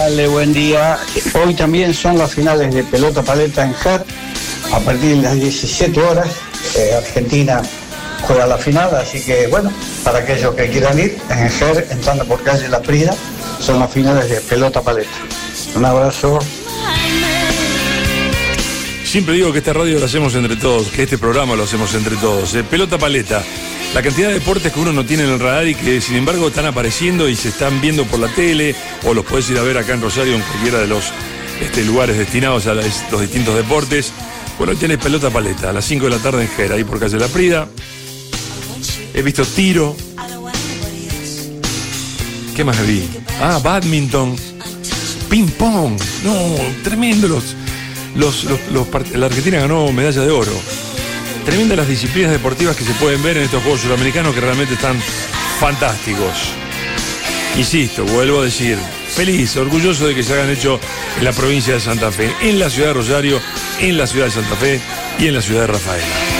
Ale, buen día. Hoy también son las finales de pelota paleta en GER. A partir de las 17 horas, Argentina juega la final, así que bueno, para aquellos que quieran ir, en GER, entrando por calle La Prida, son las finales de pelota paleta. Un abrazo. Siempre digo que esta radio lo hacemos entre todos, que este programa lo hacemos entre todos. Pelota paleta, la cantidad de deportes que uno no tiene en el radar y que sin embargo están apareciendo y se están viendo por la tele, o los podés ir a ver acá en Rosario en cualquiera de los lugares destinados a los distintos deportes. Bueno, hoy tenés pelota paleta, a las 5 de la tarde en GER, ahí por calle La Prida. He visto tiro. ¿Qué más vi? Badminton. Ping pong. No, tremendo la Argentina ganó medalla de oro. Tremendas las disciplinas deportivas que se pueden ver en estos Juegos Suramericanos, que realmente están fantásticos. Insisto, vuelvo a decir, feliz, orgulloso de que se hayan hecho en la provincia de Santa Fe, en la ciudad de Rosario, en la ciudad de Santa Fe y en la ciudad de Rafaela.